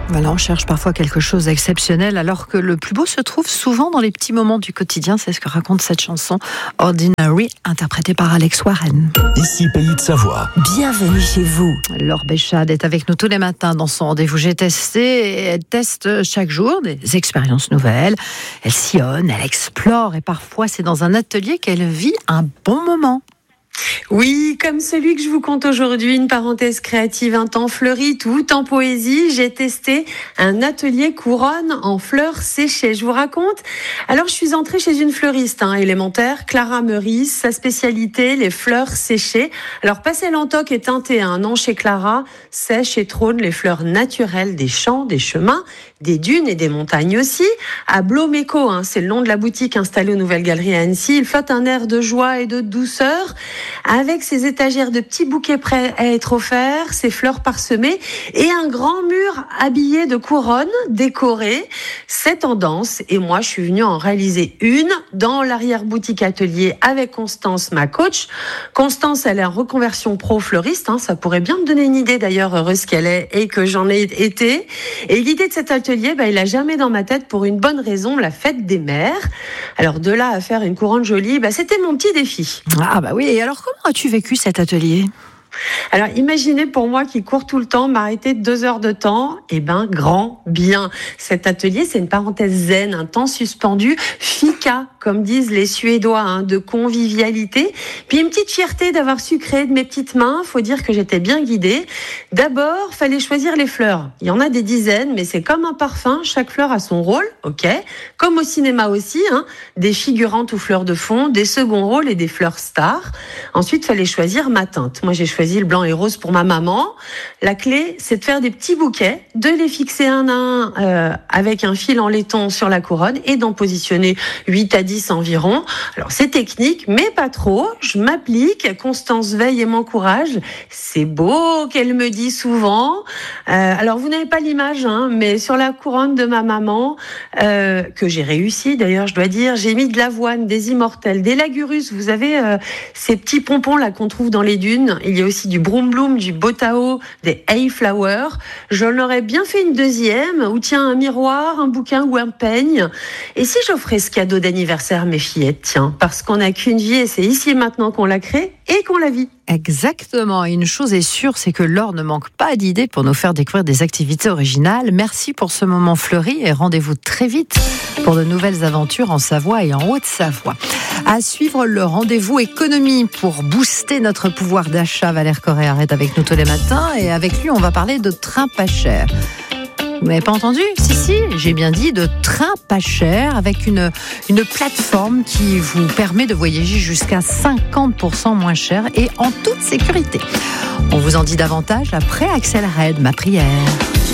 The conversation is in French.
Voilà, on cherche parfois quelque chose d'exceptionnel, alors que le plus beau se trouve souvent dans les petits moments du quotidien. C'est ce que raconte cette chanson Ordinary, interprétée par Alex Warren. Ici, Pays de Savoie. Bienvenue chez vous. Laure Béchade est avec nous tous les matins dans son rendez-vous J'ai testé. Et elle teste chaque jour des expériences nouvelles. Elle sillonne, elle explore et parfois c'est dans un atelier qu'elle vit un bon moment. Oui, comme celui que je vous conte aujourd'hui, une parenthèse créative, un temps fleuri, tout en poésie. J'ai testé un atelier couronne en fleurs séchées. Je vous raconte. Alors, je suis entrée chez une fleuriste élémentaire, Clara Meurice. Sa spécialité, les fleurs séchées. Alors, passé l'entoc et teinté un an chez Clara, sèche et trône les fleurs naturelles des champs, des chemins, des dunes et des montagnes aussi. À Bloméco, c'est le nom de la boutique installée aux Nouvelles Galeries à Annecy. Il flotte un air de joie et de douceur, avec ses étagères de petits bouquets prêts à être offerts, ses fleurs parsemées et un grand mur habillé de couronnes décorées. C'est tendance et moi je suis venue en réaliser une dans l'arrière-boutique atelier avec Constance, ma coach. Constance, elle est en reconversion pro fleuriste, ça pourrait bien me donner une idée d'ailleurs, heureuse qu'elle est et que j'en ai été. Et l'idée de cet atelier, il a jamais dans ma tête pour une bonne raison, la fête des mères. Alors de là à faire une couronne jolie, c'était mon petit défi. Ah oui, et alors comment as-tu vécu cet atelier ? Alors, imaginez pour moi qui court tout le temps, m'arrêter 2 heures de temps, grand bien. Cet atelier, c'est une parenthèse zen, un temps suspendu, fika, comme disent les Suédois, de convivialité. Puis une petite fierté d'avoir su créer de mes petites mains. Faut dire que j'étais bien guidée. D'abord, fallait choisir les fleurs. Il y en a des dizaines, mais c'est comme un parfum. Chaque fleur a son rôle, ok. Comme au cinéma aussi, des figurantes ou fleurs de fond, des seconds rôles et des fleurs stars. Ensuite, fallait choisir ma teinte. Moi, j'ai choisi le blanc et rose pour ma maman. La clé, c'est de faire des petits bouquets, de les fixer un à un avec un fil en laiton sur la couronne et d'en positionner 8 à 10 environ. Alors, c'est technique, mais pas trop. Je m'applique, Constance veille et m'encourage. C'est beau qu'elle me dit souvent. Alors, vous n'avez pas l'image, mais sur la couronne de ma maman, que j'ai réussi d'ailleurs, je dois dire, j'ai mis de l'avoine, des immortelles, des lagurus. Vous avez ces petits pompons là qu'on trouve dans les dunes. Il y a aussi du broom bloom, du botao, des hayflower. J'en aurais bien fait une deuxième, où tiens un miroir, un bouquin ou un peigne. Et si j'offrais ce cadeau d'anniversaire à mes fillettes, parce qu'on n'a qu'une vie et c'est ici et maintenant qu'on la crée et qu'on la vit. Exactement. Et une chose est sûre, c'est que Laure ne manque pas d'idées pour nous faire découvrir des activités originales. Merci pour ce moment fleuri et rendez-vous très vite pour de nouvelles aventures en Savoie et en Haute-Savoie. À suivre le rendez-vous économie pour booster notre pouvoir d'achat. Valère Correa est avec nous tous les matins et avec lui, on va parler de train pas cher. Vous n'avez pas entendu ? Si, j'ai bien dit de train pas cher avec une plateforme qui vous permet de voyager jusqu'à 50% moins cher et en toute sécurité. On vous en dit davantage après Axel Red, ma prière.